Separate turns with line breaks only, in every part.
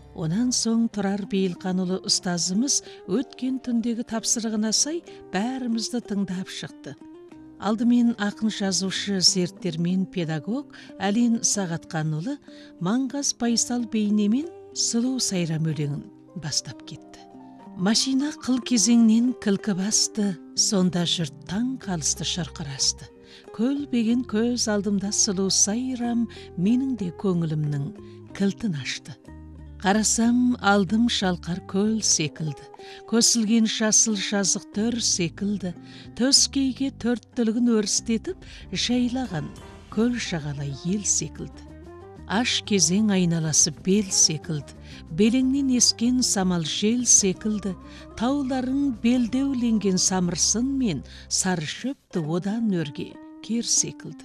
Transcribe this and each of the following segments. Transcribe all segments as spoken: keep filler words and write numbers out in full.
Онан соң Тұрар Бейілқанұлы ұстазымыз өткен түндегі тапсырығына сай бәрімізді тыңдап шықты. Алдымен ақын жазушы, зерттермен педагог Әлин Сағатқанұлы Маңғаз Пайсал бейнемен сұлу сайрам өлеңін бастап кетті. Машина қыл кезеңнен кілкі басты, сонда жұрт таң қалысты шырқырасты. Көлбеген көз алдымда сұлу сайрам, менің де көңілімнің кілтін ашты. Қарасам, алдым шалқар көл секілді, көсілген жасыл жазық төр секілді, төскейге төрттілігін өрістетіп, жайлаған көл жағалай ел секілді. Аш кезең айналасы бел секілді, белеңнен ескен самал жел секілді, тауларың белдеуленген самырсын мен сары шөпті одан өрге кер секілді.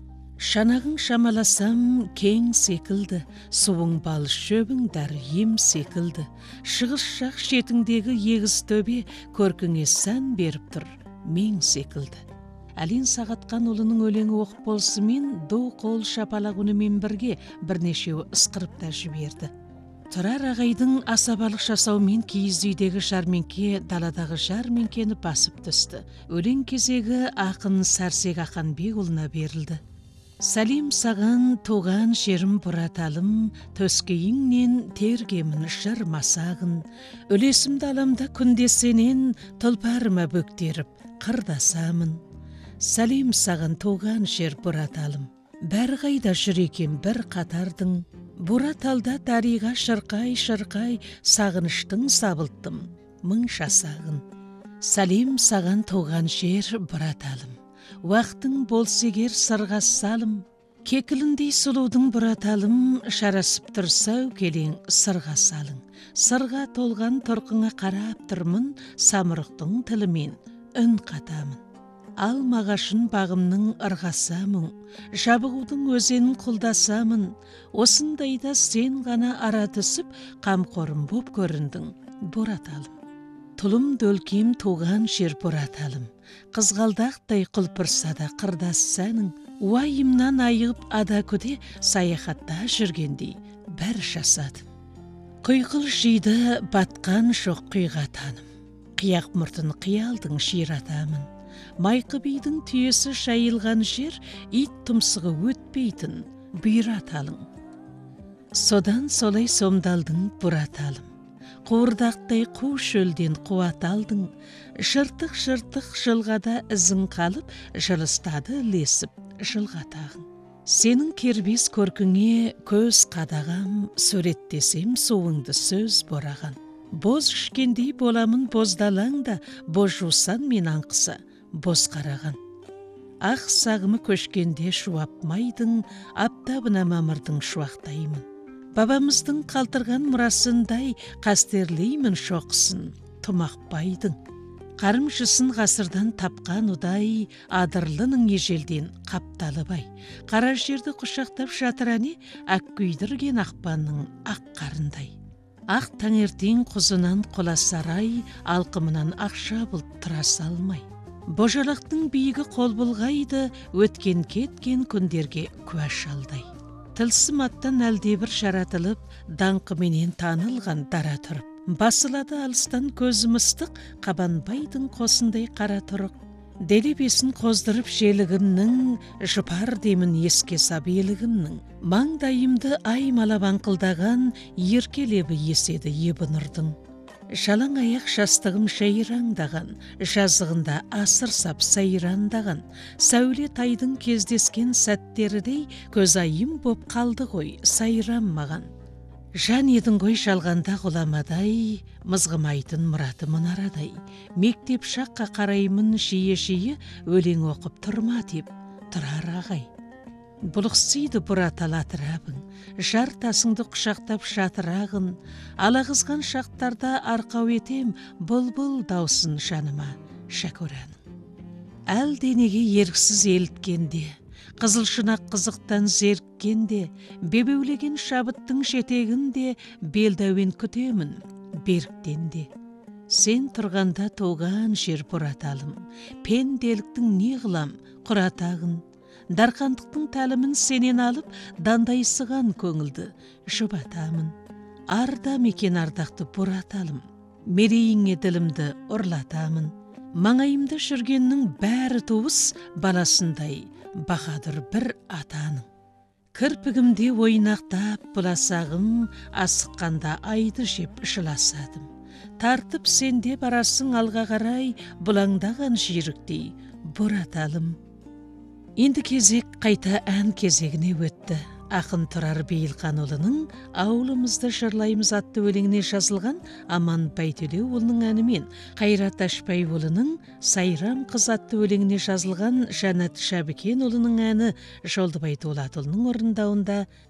Шанағың шамаласам кең секілді, суың бал шөбің дәр ем секілді, шығыс жақ шетіңдегі егіз төбе көркіңе сән беріп тұр мен секілді. Әлин Сағатқанұлының өлеңі оқып болысымен ду қол шапалақ үнімен бірге бірнешеуі ысқырып та жіберді. Тұрар ағайдың асабалық жасаумен киіз үйдегі жәрменке даладағы жәрменкені басып түсті. Өлең кезегі ақын Сәрсек Ақанбекұлына берілді. Сәлем саған туған жерім бұраталым, төскейіңнен тергемін жыр масағын, өлесімді аламда күндесенен тұлпарыма бөктеріп қырдасамын. Сәлем саған туған жер бұраталым, бәр қайда жүр екен бір қатардың, бұраталда дариға шырқай-шырқай сағыныштың сабылттым мың жасағын. Сәлем саған туған жер бұраталым, уақытың болсегер сырға салым, кекіліндей сұлудың бұраталым, шарасып тұрсау келең сырға салың. Сырға толған тұрқыңа қарап тұрмын, самұрықтың тілімен үн қатамын. Ал мағашын бағымның ырғасамын, жабығудың өзенін құлдасамын, осындайда сен ғана ара түсіп, қамқорым боп көріндің бұраталым. Тұлым дөлкем туған жер бұраталым, қызғалдақтай құлпырса да қырдас сәнің, уайымнан айығып ада көде саяхатта жүргендей бәр жасадым. Құйқыл жиды батқан жоқ құйға таным, қияқ мұртын қиялдың ширатамын. Майқы бидің түйесі шайылған жер, ит тұмсығы өтпейтін бұйраталың. Содан солай сомдалдың бұраталым, қуырдақтай қу шөлден қуат алдың, жыртық-жыртық жылғада ізің қалып, жылыстады лесіп жылғатағың. Сенің кербес көркіңе көз қадағам, суреттесем суыңды сөз бораған. Боз ішкендей боламын боздалаңда, боз жусан мен аңқыса боз қараған. Ақ сағымы көшкенде шуапмайдың, аптабына мамырдың шуақтаймын. Бабамыздың қалтырған мұрасындай қастерлеймін шоқсын тұмақпайдың. Қарымшысын ғасырдан тапқан ұдай, адырлының ежелден қапталы бай. Қара жерді құшақтап жатыране, ақ күйдірген ақпанның ақ қарындай. Ақ таңертең құзынан қола сарай, алқымынан ақша бұлт тұра салмай. Божалақтың биігі қол бұлғайды, өткен кеткен күндерге куәш алдай. Тылсым аттан әлде бір жаратылып, даңқыменен танылған дара тұрып. Басылады алыстан көзі мыстық, қабанбайдың қосындай қара тұрық. Делебесін қоздырып желігімнің, жұпар демін еске сап елігімнің. Маңдайымды ай малап аңқылдаған, еркелебі еседі ебі нұрдың. Жалаң аяқ жастығым жайраңдаған, жазығында асыр сап сайрандаған. Сәуле тайдың кездескен сәттердей, көз айым боп қалды ғой сайрам маған. Жан едің ғой жалғанда ғұламадай, мызғымайтын мұраты мұнарадай. Мектеп шаққа қараймын жиі-жиі, өлең оқып тұрма деп тұрар ағай. Бұлықсиды бұратал атырабың, жар тасыңды құшақтап жатырағын, алағызған шақтарда арқау етем бұлбұл даусын жаныма шәкөраның. Әл денеге ергісіз еліткенде, қызыл шынақ қызықтан зеріккенде, бебеулеген шабыттың жетегінде белдәуен күтемін беріктенде. Сен тұрғанда туған жер бұраталым, пенделіктің не қылам құратағын. Дарқандықтың тәлімін сенен алып, дандайсыған көңілді жұбатамын. арда мекен ардақты бұраталым. Мерейіңе ділімді ұрлатамын. Маңайымда жүргеннің бәрі туыс баласындай, бақадыр бір атаның. Кірпігімде ойнақтап бұласағым, асыққанда айды жеп жыласадым. Тартып сенде барасың алға қарай, бұлаңдаған жүйріктей бұраталым. Енді кезек қайта ән кезегіне өтті. Ақын Тұрар Бейілқанұлының «Ауылымызды жырлаймыз» атты өлеңіне жазылған Аман Байтөлеуұлының әнімен, Қайрат Ашбайұлының «Сайрам қыз» атты өлеңіне жазылған Жанат Шәбікенұлының әні Жолдыбай Дулатұлының орындауында